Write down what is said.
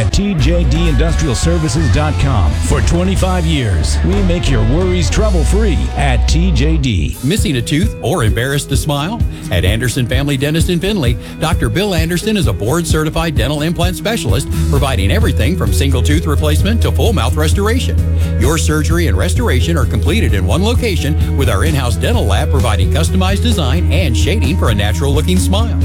at tjdindustrialservices.com. For 25 years, we make your worries trouble-free at TJD. Missing a tooth or embarrassed to smile? At Anderson Family Dentist in Findlay, Dr. Bill Anderson is a board-certified dental implant specialist providing everything from single tooth replacement to full mouth restoration. Your surgery and restoration are completed in one location with our in-house dental lab providing customized design and shading for a natural-looking smile.